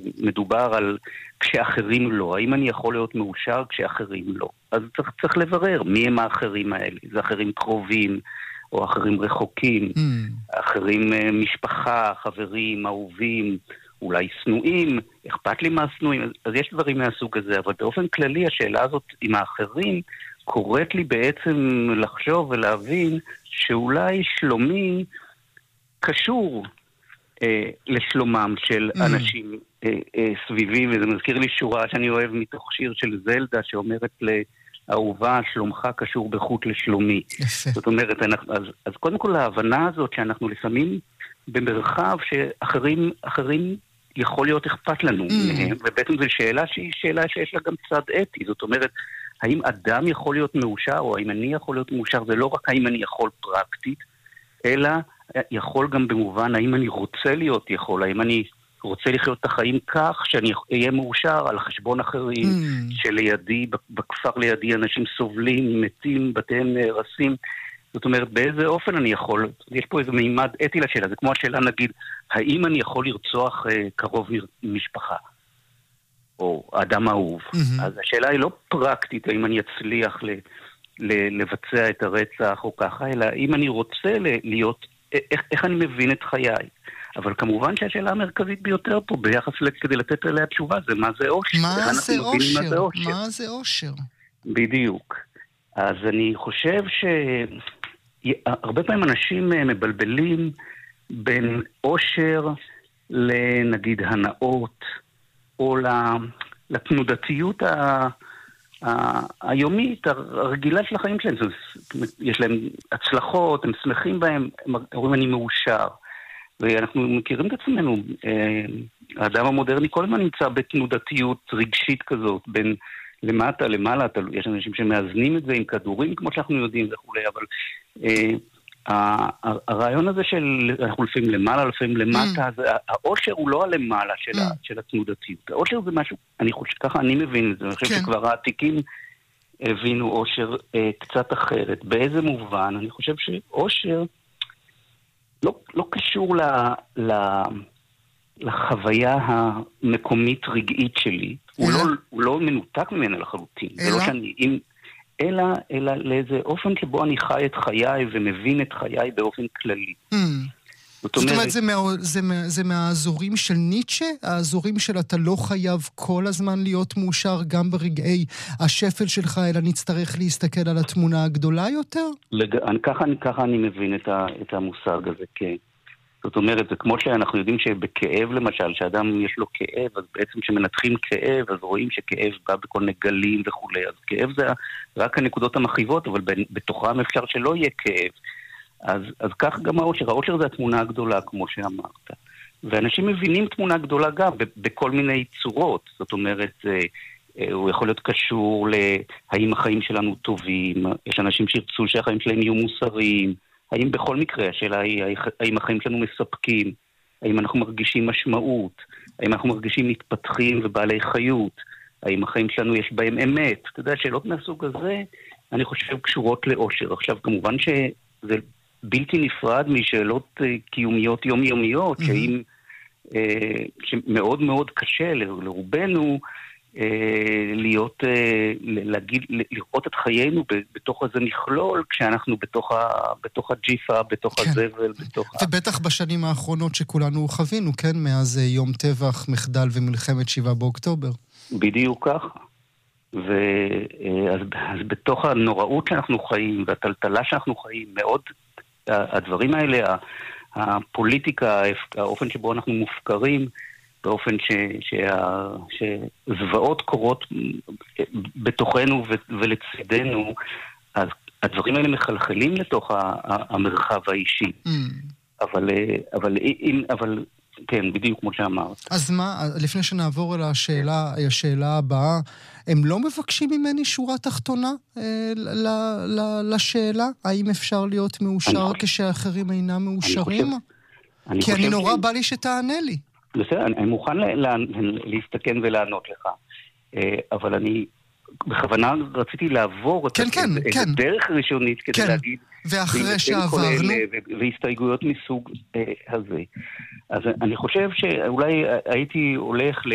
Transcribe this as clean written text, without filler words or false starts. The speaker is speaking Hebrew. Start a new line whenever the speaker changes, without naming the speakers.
מדובר על כשאחרים לא. האם אני יכול להיות מאושר כשאחרים לא? אז צריך לברר מי הם האחרים האלה. זה אחרים קרובים, או אחרים רחוקים, אחרים משפחה, חברים, אהובים, אולי שנואים, אכפת לי מהשנואים, אז יש דברים מהסוג הזה, אבל באופן כללי השאלה הזאת עם האחרים קוראת לי בעצם לחשוב ולהבין שאולי שלומי קשור לשלומם של אנשים סביבי, וזה מזכיר לי שורה שאני אוהב מתוך שיר של זלדה שאומרת לאהובה, שלומך קשור בחוט לשלומי. זאת אומרת, אז קודם כל ההבנה הזאת שאנחנו לפעמים במרחב שאחרים יכול להיות אכפת לנו מהם, ובעצם זו שאלה שהיא שאלה שיש לה גם צד אתי. זאת אומרת, האם אדם יכול להיות מאושר, או האם אני יכול להיות מאושר, זה לא רק האם אני יכול פרקטית, אלא יכול גם במובן האם אני רוצה להיות יכול, האם אני רוצה לחיות את החיים כך שאני אהיה מאושר על חשבון אחרים, שלידי, בכפר לידי אנשים סובלים, מתים, בתיהם נהרסים. זאת אומרת, באיזה אופן אני יכול, יש פה איזה מימד אתי לשאלה, זה כמו השאלה נגיד, האם אני יכול לרצוח קרוב משפחה, או אדם אהוב. אז השאלה היא לא פרקטית, האם אני אצליח לבצע את הרצח או ככה, אלא אם אני רוצה להיות, איך אני מבין את חיי. אבל כמובן שהשאלה המרכזית ביותר פה, ביחס כדי לתת עליה תשובה, זה מה זה אושר.
מה זה אושר? מה זה אושר?
בדיוק. אז אני חושב שהרבה פעמים אנשים מבלבלים בין אושר לנגיד הנאות, או לתנודתיות היומית, הרגילה של החיים שלהם. יש להם הצלחות, הם שמחים בהם, הם אומרים אני מאושר. ואנחנו מכירים את עצמנו, האדם המודרני כל הזמן נמצא בתנודתיות רגשית כזאת, בין למטה, למעלה, יש אנשים שמאזנים את זה עם כדורים, כמו שאנחנו יודעים וכולי, אבל הרעיון הזה של אנחנו לפעמים למעלה, לפעמים למטה, האושר הוא לא הלמעלה של התנודתיות. האושר זה משהו, ככה אני מבין את זה, אני חושב שכבר העתיקים הבינו אושר קצת אחרת. באיזה מובן? אני חושב שאושר לא קשור לחוויה המקומית רגעית שלי. הוא לא מנותק ממנה לחלוטין. זה לא שאני, אלא לאיזה אופן שבו אני חי את חיי ומבין את חיי באופן כללי.
זאת אומרת, זה מהאזורים של ניטשה? האזורים של אתה לא חייב כל הזמן להיות מאושר גם ברגעי השפל שלך, אלא נצטרך להסתכל על התמונה הגדולה יותר?
ככה אני מבין את המושג הזה, כן. זאת אומרת, זה כמו שאנחנו יודעים שבכאב למשל, שאדם יש לו כאב, אז בעצם כשמנתחים כאב, אז רואים שכאב בא בכל נגלים וכולי. אז כאב זה רק הנקודות המכאיבות, אבל בתוכם אפשר שלא יהיה כאב. אז כך גם האושר. האושר זה התמונה הגדולה, כמו שאמרת. ואנשים מבינים תמונה גדולה גם בכל מיני צורות. זאת אומרת, הוא יכול להיות קשור להאם החיים שלנו טובים, יש אנשים שירצו שהחיים שלהם יהיו מוסריים, האם בכל מקרה, השאלה היא, האם החיים שלנו מספקים, האם אנחנו מרגישים משמעות, האם אנחנו מרגישים מתפתחים ובעלי חיות, האם החיים שלנו יש בהם אמת. אתה יודע, שאלות מהסוג הזה, אני חושב, קשורות לאושר. עכשיו, כמובן שזה בלתי נפרד משאלות קיומיות יומיומיות, שמאוד מאוד קשה לרובנו לראות את חיינו בתוך איזה מכלול, כשאנחנו בתוך הג'יפה, בתוך הזבל,
ובטח בשנים האחרונות שכולנו חווינו, כן? מאז יום טבח, מחדל ומלחמת 7 באוקטובר.
בדיוק ככה. אז בתוך הנוראות שאנחנו חיים, והטלטלה שאנחנו חיים, מאוד הדברים האלה, הפוליטיקה, האופן שבו אנחנו מופקרים, באופן שזוועות קורות בתוכנו ולצדנו, אז הדברים האלה מחלחלים לתוך המרחב האישי. אבל כן, בדיוק כמו שאמרת.
אז מה, לפני שנעבור אל השאלה הבאה, הם לא מבקשים ממני שורה תחתונה לשאלה? האם אפשר להיות מאושר כשאחרים אינם מאושרים? כי אני נורא בא לי שתענה לי.
בסדר, אני מוכן להסתכן ולענות לך, אבל אני בכוונה רציתי לעבור את דרך ראשונית כדי להגיד,
ואחרי שעברנו,
והסתייגויות מסוג הזה. אז אני חושב שאולי הייתי הולך